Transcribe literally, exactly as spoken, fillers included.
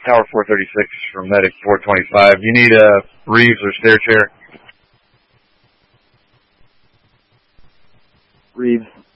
Tower four thirty-six from Medic four twenty-five. You need a Reeves or stair chair? Reeves.